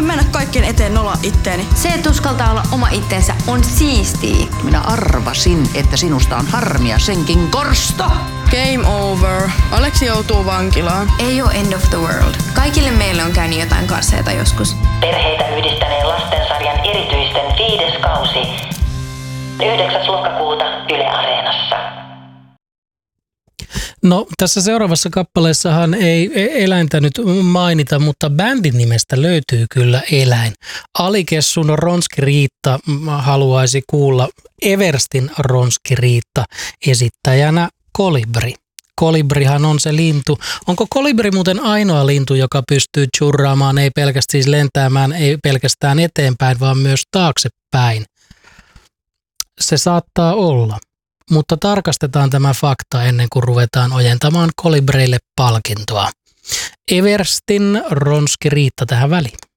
mennä kaikkien eteen nolla itteeni. Se, että uskaltaa olla oma itsensä, on siistiä. Minä arvasin, että sinusta on harmia senkin korsto. Game over. Aleksi joutuu vankilaan. Ei ole end of the world. Kaikille meille on käynyt jotain kasseita joskus. Perheitä yhdistäneen lastensarjan erityisten 5. kausi. 9. lokakuuta Yle Areenassa. No tässä seuraavassa kappaleessahan ei eläintä nyt mainita, mutta bändin nimestä löytyy kyllä eläin. Alikessun Ronski Riitta haluaisi kuulla Everstin Ronski Riitta esittäjänä kolibri. Kolibrihan on se lintu. Onko kolibri muuten ainoa lintu, joka pystyy churraamaan, ei pelkästään siis lentämään, ei pelkästään eteenpäin, vaan myös taaksepäin? Se saattaa olla. Mutta tarkastetaan tämä fakta ennen kuin ruvetaan ojentamaan kolibreille palkintoa. Everstin Ronski Riitta tähän väliin.